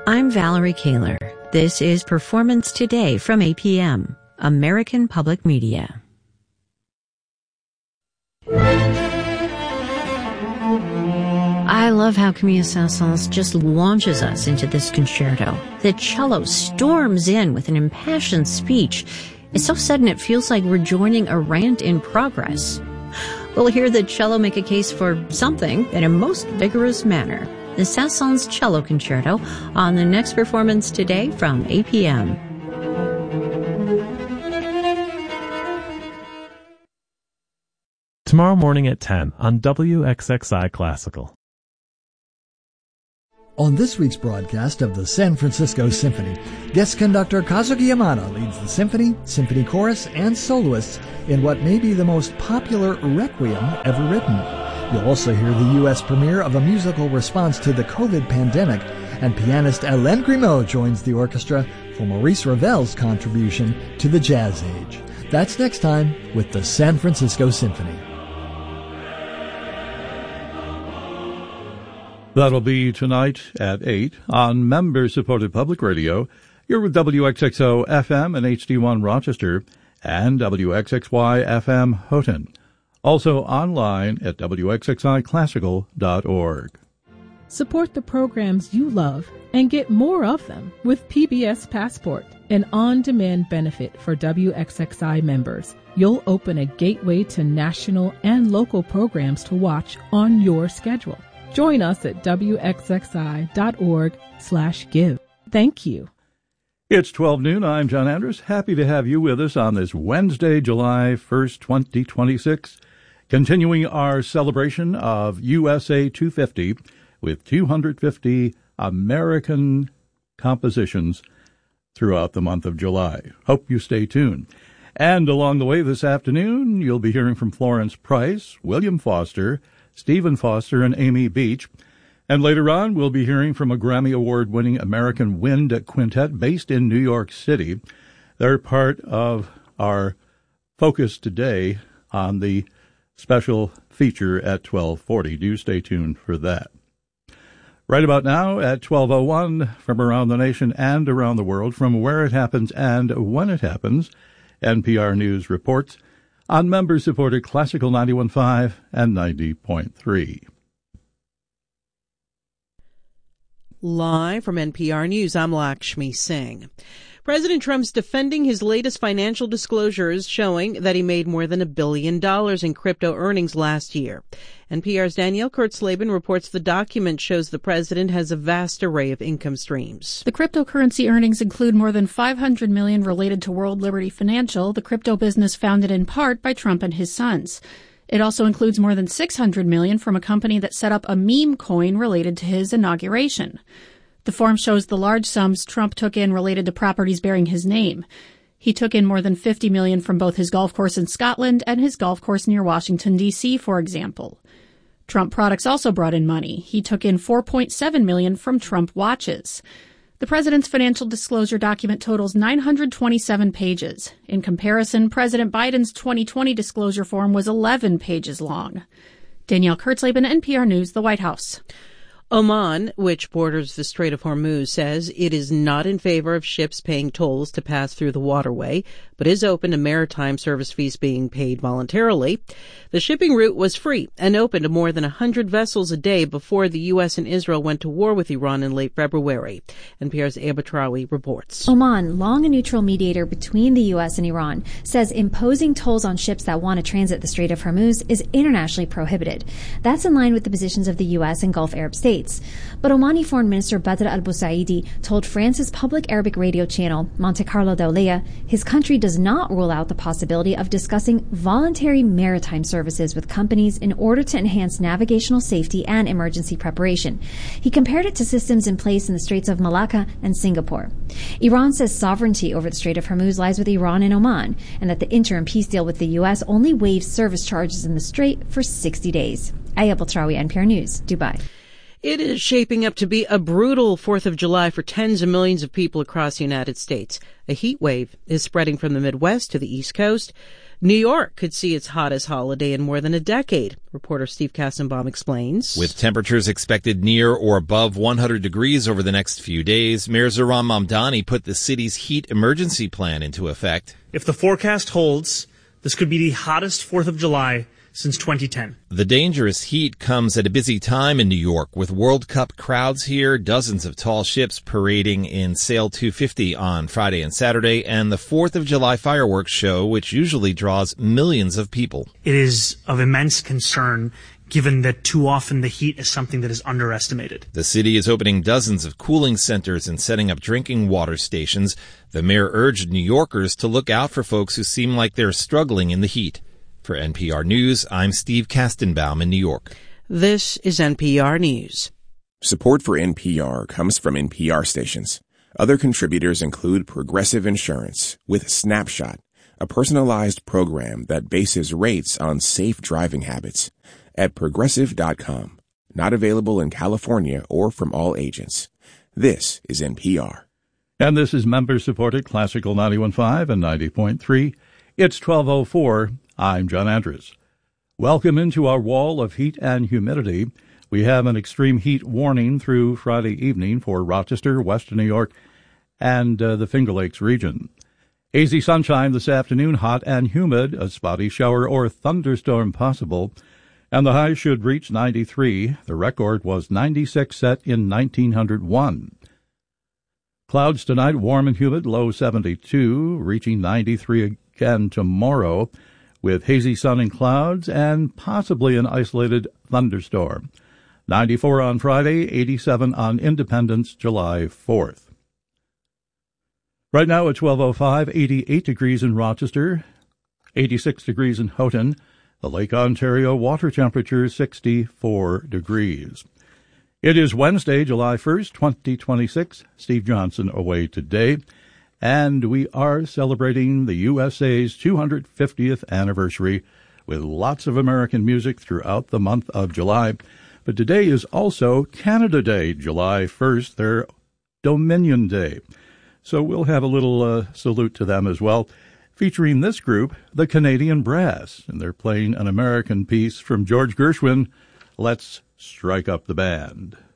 I'm Valerie Kaler. This is Performance Today from APM, American Public Media. I love how Camille Saint-Saëns just launches us into this concerto. The cello storms in with an impassioned speech. It's so sudden it feels like we're joining a rant in progress. We'll hear the cello make a case for something in a most vigorous manner. The Saint-Saëns Cello Concerto on the next Performance Today from APM. Tomorrow morning at 10 on WXXI Classical. On this week's broadcast of the San Francisco Symphony, guest conductor Kazuki Yamada leads the symphony, symphony chorus, and soloists in what may be the most popular requiem ever written. You'll also hear the U.S. premiere of a musical response to the COVID pandemic, and pianist Hélène Grimaud joins the orchestra for Maurice Ravel's contribution to the jazz age. That's next time with the San Francisco Symphony. That'll be tonight at 8 on member-supported public radio. You're with WXXO FM and HD1 Rochester and WXXY FM Houghton. Also online at WXXIClassical.org. Support the programs you love and get more of them with PBS Passport, an on-demand benefit for WXXI members. You'll open a gateway to national and local programs to watch on your schedule. Join us at WXXI.org/give. Thank you. It's 12 noon. I'm John Andrus. Happy to have you with us on this Wednesday, July 1st, 2026. Continuing our celebration of USA 250 with 250 American compositions throughout the month of July. Hope you stay tuned. And along the way this afternoon, you'll be hearing from Florence Price, William Foster, Stephen Foster, and Amy Beach. And later on, we'll be hearing from a Grammy Award-winning American Wind Quintet based in New York City. They're part of our focus today on the special feature at 12:40. Do stay tuned for that. Right about now at 12:01, from around the nation and around the world, from where it happens and when it happens, NPR News reports on member-supported Classical 91.5 and 90.3. Live from NPR News, I'm Lakshmi Singh. President Trump's defending his latest financial disclosures showing that he made more than $1 billion in crypto earnings last year. NPR's Danielle Kurtzleben reports the document shows the president has a vast array of income streams. The cryptocurrency earnings include more than $500 million related to World Liberty Financial, the crypto business founded in part by Trump and his sons. It also includes more than $600 million from a company that set up a meme coin related to his inauguration. The form shows the large sums Trump took in related to properties bearing his name. He took in more than $50 million from both his golf course in Scotland and his golf course near Washington, D.C., for example. Trump products also brought in money. He took in $4.7 million from Trump watches. The president's financial disclosure document totals 927 pages. In comparison, President Biden's 2020 disclosure form was 11 pages long. Danielle Kurtzleben, NPR News, the White House. Oman, which borders the Strait of Hormuz, says it is not in favor of ships paying tolls to pass through the waterway, but is open to maritime service fees being paid voluntarily. The shipping route was free and open to more than 100 vessels a day before the U.S. and Israel went to war with Iran in late February. NPR's Aba Trawi reports. Oman, long a neutral mediator between the U.S. and Iran, says imposing tolls on ships that want to transit the Strait of Hormuz is internationally prohibited. That's in line with the positions of the U.S. and Gulf Arab states. But Omani Foreign Minister Badr al-Busaidi told France's public Arabic radio channel, Monte Carlo Dawliya, his country does not rule out the possibility of discussing voluntary maritime services with companies in order to enhance navigational safety and emergency preparation. He compared it to systems in place in the Straits of Malacca and Singapore. Iran says sovereignty over the Strait of Hormuz lies with Iran and Oman, and that the interim peace deal with the U.S. only waives service charges in the strait for 60 days. Aya Baltrawi, NPR News, Dubai. It is shaping up to be a brutal 4th of July for tens of millions of people across the United States. A heat wave is spreading from the Midwest to the East Coast. New York could see its hottest holiday in more than a decade. Reporter Steve Kastenbaum explains. With temperatures expected near or above 100 degrees over the next few days, Mayor Zohran Mamdani put the city's heat emergency plan into effect. If the forecast holds, this could be the hottest 4th of July since 2010. The dangerous heat comes at a busy time in New York with World Cup crowds here, dozens of tall ships parading in Sail 250 on Friday and Saturday, and the 4th of July fireworks show, which usually draws millions of people. It is of immense concern given that too often the heat is something that is underestimated. The city is opening dozens of cooling centers and setting up drinking water stations. The mayor urged New Yorkers to look out for folks who seem like they're struggling in the heat. For NPR News, I'm Steve Kastenbaum in New York. This is NPR News. Support for NPR comes from NPR stations. Other contributors include Progressive Insurance with Snapshot, a personalized program that bases rates on safe driving habits, at Progressive.com. Not available in California or from all agents. This is NPR. And this is member-supported Classical 91.5 and 90.3. It's 12:04. I'm John Andrews. Welcome into our wall of heat and humidity. We have an extreme heat warning through Friday evening for Rochester, Western New York, and the Finger Lakes region. Hazy sunshine this afternoon, hot and humid, a spotty shower or thunderstorm possible, and the high should reach 93. The record was 96 set in 1901. Clouds tonight, warm and humid, low 72, reaching 93 again tomorrow, with hazy sun and clouds and possibly an isolated thunderstorm. 94 on Friday, 87 on Independence, July 4th. Right now at 12:05, 88 degrees in Rochester, 86 degrees in Houghton. The Lake Ontario water temperature 64 degrees. It is Wednesday, July 1st, 2026. Steve Johnson away today. And we are celebrating the USA's 250th anniversary with lots of American music throughout the month of July. But today is also Canada Day, July 1st, their Dominion Day. So we'll have a little salute to them as well, featuring this group, the Canadian Brass. And they're playing an American piece from George Gershwin, Let's Strike Up the Band.